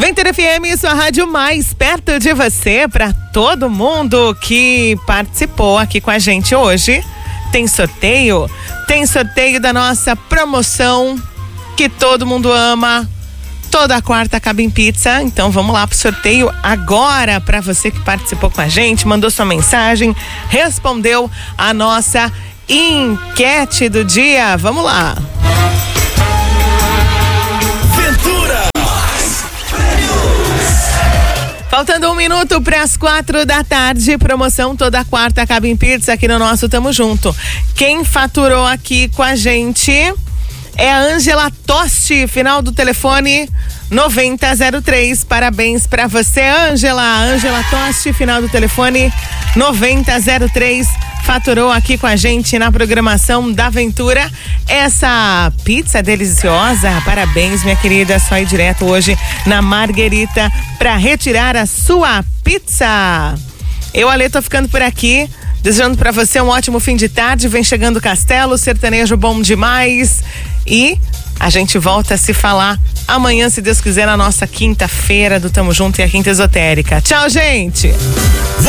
Ventura FM, sua rádio mais perto de você, para todo mundo que participou aqui com a gente hoje. Tem sorteio da nossa promoção que todo mundo ama. Toda quarta acaba em pizza, então vamos lá pro sorteio agora. Para você que participou com a gente, mandou sua mensagem, respondeu a nossa enquete do dia. Vamos lá. Faltando 1 minuto para as 4 da tarde, promoção toda quarta acaba em pizza aqui no nosso Tamo Junto. Quem faturou aqui com a gente é a Ângela Tosti, final do telefone 9003. Parabéns para você, Ângela. Ângela Tosti, final do telefone 9003. Faturou aqui com a gente na programação da Ventura essa pizza deliciosa. Parabéns, minha querida. Só ir direto hoje na Marguerita para retirar a sua pizza. Eu, Ale, tô ficando por aqui, desejando para você um ótimo fim de tarde. Vem chegando o Castelo, sertanejo bom demais. E a gente volta a se falar amanhã, se Deus quiser, na nossa quinta-feira do Tamo Junto e a Quinta Esotérica. Tchau, gente!